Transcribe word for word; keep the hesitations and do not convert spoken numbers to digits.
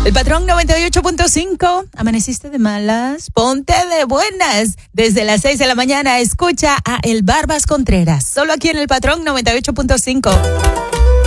El Patrón noventa y ocho punto cinco. ¿Amaneciste de malas? Ponte de buenas. Desde las seis de la mañana escucha a El Barbas Contreras. Solo aquí en El Patrón noventa y ocho punto cinco.